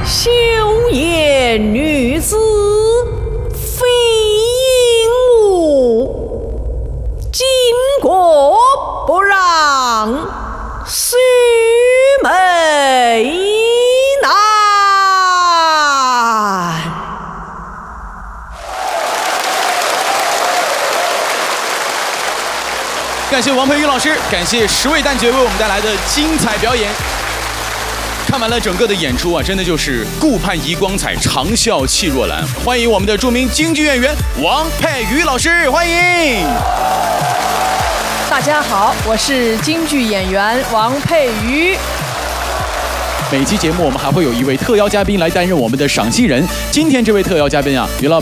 秀艳女子非淫物，巾帼不让须眉难。 感谢王佩瑜老师，感谢10位旦角为我们带来的精彩表演。看完了整个的演出啊，真的就是顾盼遗光彩，长啸气若兰。欢迎我们的著名京剧演员王佩瑜老师，欢迎！ 大家好，我是京剧演员王佩瑜。 每期节目我们还会有一位特邀嘉宾来担任我们的赏析人。今天这位特邀嘉宾啊，于老